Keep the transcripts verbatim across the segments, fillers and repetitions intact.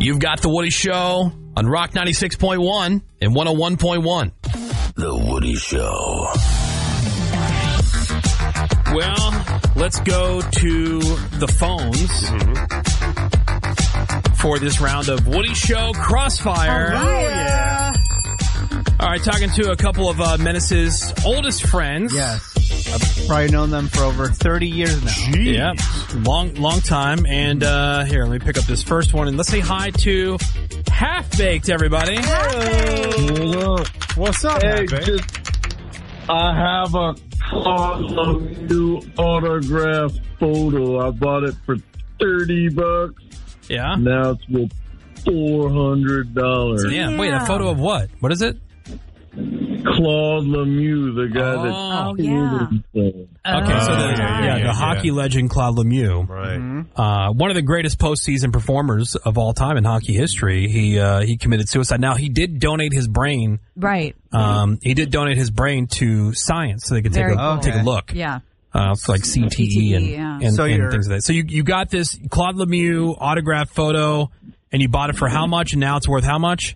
You've got The Woody Show on Rock ninety-six point one and one oh one point one. The Woody Show. Well, let's go to the phones mm-hmm. for this round of Woody Show Crossfire. Oh, yeah. All right, talking to a couple of uh, Menace's oldest friends. Yes. I've probably known them for over thirty years now. Jeez. Yeah, long, long time. And uh, here, let me pick up this first one. And let's say hi to Half Baked, everybody. Half-Baked. What's up, Hey, Half-Baked? just, I have a Claude Lemieux autograph photo. I bought it for thirty bucks. Yeah. Now it's worth four hundred dollars. Yeah. Wait, a photo of what? What is it? Claude Lemieux, the guy Oh. that. Oh, yeah. Okay, so the, yeah, yeah, yeah, the yeah. hockey legend Claude Lemieux, Right. uh, one of the greatest postseason performers of all time in hockey history. He uh, he committed suicide. Now he did donate his brain. Right. Um, he did donate his brain to science so they could take Very a cool. take a look. Yeah. Uh, it's like C T E and, yeah. and, So and you're- things like that. So you you got this Claude Lemieux autograph photo, and you bought it for how much? And now it's worth how much?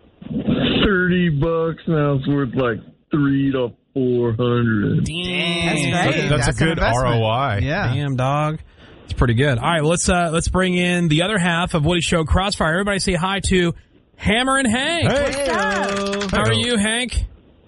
thirty bucks. Now it's worth like three to four hundred. Damn, That's great. That's, That's a an good investment. R O I. Yeah. Damn, dog. It's pretty good. All right, well, let's uh, let's bring in the other half of Woody Show Crossfire. Everybody say hi to Hammer and Hank. Hey. How are you, Hank?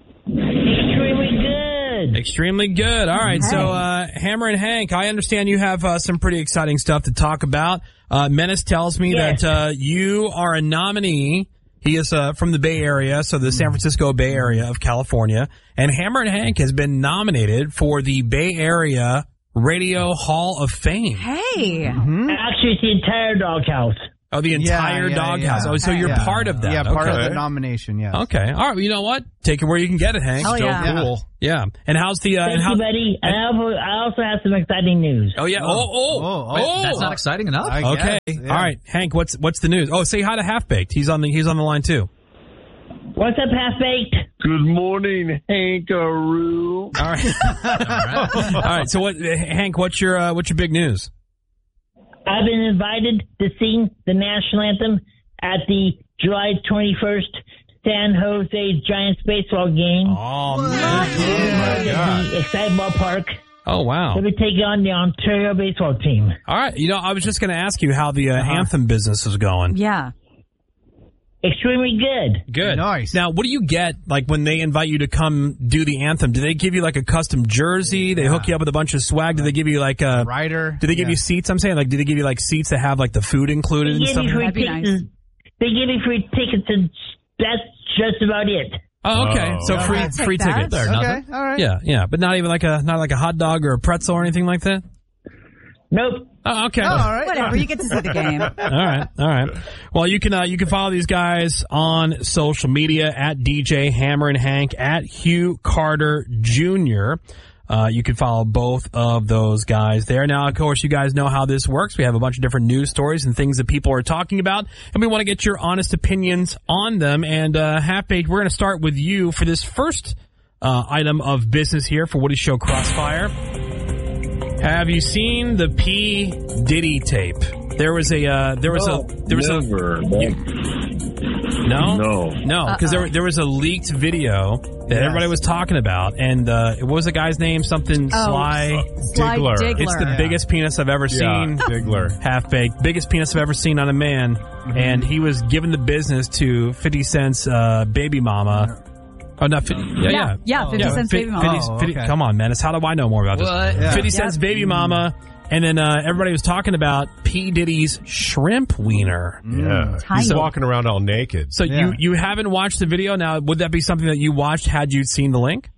Extremely good. Extremely good. All right, so uh, Hammer and Hank, I understand you have uh, some pretty exciting stuff to talk about. Uh, Menace tells me Yes. that uh, you are a nominee. He is uh, from the Bay Area, so the San Francisco Bay Area of California. And Hammer and Hank has been nominated for the Bay Area Radio Hall of Fame. Hey. Actually, it's the entire doghouse. Oh, the entire yeah, doghouse. yeah. Oh, so you're Yeah. part of that. Yeah, part okay. of the nomination, yeah. Okay. All right. Well, you know what? Take it where you can get it, Hank. Oh, Still yeah. cool. Yeah. And how's the? Uh, Thank and how, you, buddy. And I also, I also have some exciting news. Oh yeah. Oh oh. Oh, Wait, oh. that's not exciting enough. I okay. guess, yeah. All right, Hank. What's what's the news? Oh, say hi to Half Baked. He's on the he's on the line too. What's up, Half-Baked? Good morning, Hankaroo. All right. All right. So what, Hank? What's your uh, what's your big news? I've been invited to sing the national anthem at the July twenty-first San Jose Giants baseball game Oh man. at the Exciteball Park. Oh wow. They'll be taking on the Ontario baseball team. All right. You know, I was just going to ask you how the uh, anthem business is going. Yeah. Extremely good. Good. Nice. Now, what do you get, like, when they invite you to come do the anthem? Do they give you, like, a custom jersey? They hook you up with a bunch of swag? Do they give you, like, a... Rider. Do they give Yeah. you seats? I'm saying, like, do they give you, like, seats that have, like, the food included They and give stuff? you free That'd be tickets. nice. They give you free tickets, and that's just about it. Oh, okay. Oh. so Yeah, free I'll take free that. tickets. Okay, all right. Yeah, yeah. But not even like a not like a hot dog or a pretzel or anything like that? Nope. Oh, okay. Oh, all right. Whatever. You get to see the game. All right, all right. Well, you can uh, you can follow these guys on social media at D J Hammer and Hank, at Hugh Carter Junior Uh, you can follow both of those guys there. Now, of course, you guys know how this works. We have a bunch of different news stories and things that people are talking about, and we want to get your honest opinions on them. And uh, Half-Baked, we're going to start with you for this first uh, item of business here for Woody Show Crossfire. Have you seen the P. Diddy tape? There was a uh, there was No, a there was never. a you, no No. no because there there was a leaked video that Yes. everybody was talking about, and uh, what was the guy's name? Something Oh, Sly. Sly Diggler. Diggler. It's the Yeah. biggest penis I've ever Yeah, seen. Diggler. Half baked, biggest penis I've ever seen on a man, Mm-hmm. and he was giving the business to fifty Cent's uh, baby mama. Oh, not fifty. Yeah, yeah, Yeah, fifty Yeah, Cent's fi- baby mama. fifty Oh, fifty okay. Come on, man. It's how do I know more about this? What? Yeah. fifty Yep. Cent's baby mama, and then uh, everybody was talking about P. Diddy's shrimp wiener. Yeah. Tiny. He's walking around all naked. So Yeah. you you haven't watched the video now? Would that be something that you watched had you seen the link?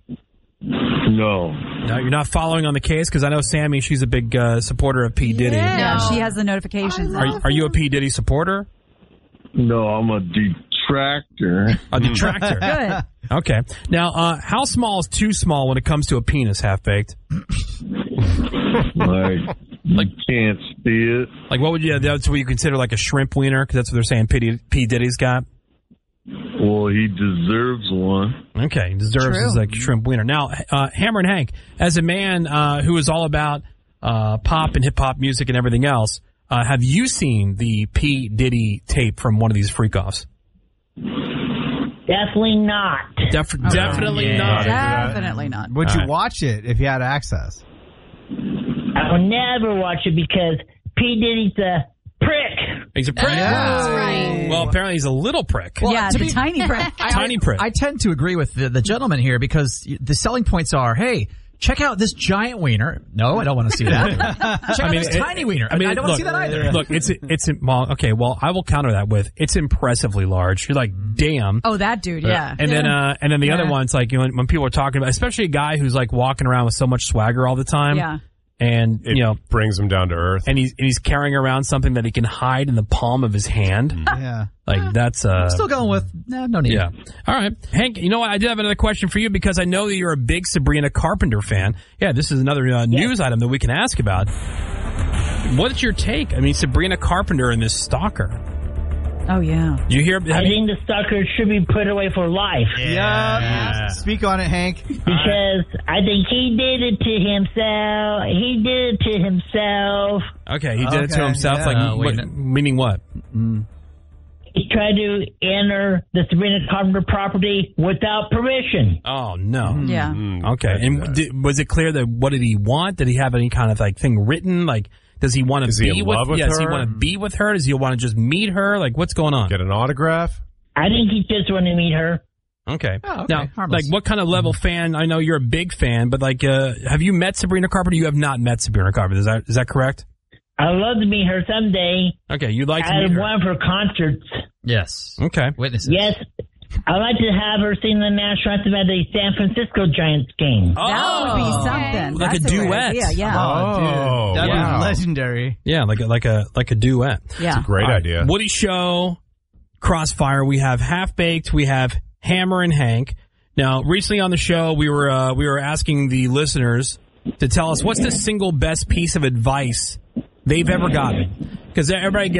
No. No, you're not following on the case because I know Sammy. She's a big uh, supporter of P. Diddy. Yeah, she has the notifications. Are are you a P. Diddy supporter? No, I'm a detractor. A detractor. Good. Okay. Now, uh, how small is too small when it comes to a penis, Half Baked? Like, you can't see it. Like, what would you? That's what you consider like a shrimp wiener, because that's what they're saying. P. P. Diddy's got. Well, he deserves one. Okay, he deserves True. his like shrimp wiener. Now, uh, Hammer and Hank, as a man uh, who is all about uh, pop and hip hop music and everything else, Uh, have you seen the P. Diddy tape from one of these freak-offs? Definitely not. Def- definitely yeah. not. Definitely not. Would All you right. watch it if you had access? I will never watch it because P. Diddy's a prick. He's a prick. That's right. Well, apparently he's a little prick. yeah, to the be- tiny prick. Tiny prick. I tend to agree with the, the gentleman here because the selling points are, hey, check out this giant wiener. No, I don't want to see that. Check out this it- tiny wiener. I, I mean, I don't look, want to see that either. Look, it's it's well, okay. Well, I will counter that with it's impressively large. You're like, damn. Oh, that dude, yeah. And then, uh, and then the Yeah. other one's like, you know, when, when people are talking about, especially a guy who's like walking around with so much swagger all the time, Yeah. and It you know, brings him down to earth. and he's and he's carrying around something that he can hide in the palm of his hand. Yeah. Like that's uh, Still going with, no, no need. yeah. All right, Hank. You know what? I did have another question for you because I know that you're a big Sabrina Carpenter fan. Yeah, this is another uh, news item that we can ask about. What's your take? I mean, Sabrina Carpenter and this stalker. Oh, yeah. You hear? I have you- think the stalker should be put away for life Yeah. Speak on it, Hank. because I think he did it to himself. He did it to himself. okay, he did it to Okay, himself. yeah. Like, Uh, wait what, a minute. meaning what? He tried to enter the Sabrina Carpenter property without permission. Oh no. Yeah. Mm, Okay, that's and bad. did, was it clear that what did he want? Did he have any kind of like thing written? Like, does he want Is to he be in with? love with yeah, does he her? want to be with her? Does he want to just meet her? Like, what's going on? Get an autograph? I think he just wanted to meet her. Okay. Oh, okay. Now, Harmless. like, what kind of level fan? I know you're a big fan, but like, uh, have you met Sabrina Carpenter? You have not met Sabrina Carpenter. Is that is that correct? I'd love to meet her someday Okay, you'd like to at meet her. one of her concerts. Yes. Okay. Witnesses. Yes, I'd like to have her sing the national anthem at the San Francisco Giants game. That would be something. Like a That's great duet. idea, yeah. Oh, dude. That'd wow. be legendary. Yeah, like a, like a like a duet. Yeah. Great All right. idea. Woody Show, Crossfire. We have Half Baked. We have Hammer and Hank. Now, recently on the show, we were uh, we were asking the listeners to tell us what's the single best piece of advice they've ever gotten, because everybody gets